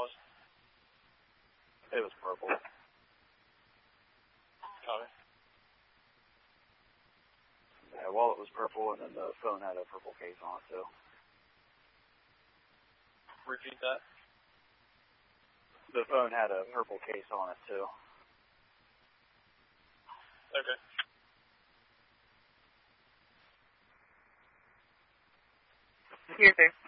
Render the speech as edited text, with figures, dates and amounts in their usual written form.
was? It was purple. Copy. Yeah, wallet was purple, and then the phone had a purple case on it, too. Repeat that. The phone had a purple case on it, too. Okay. Here, sir.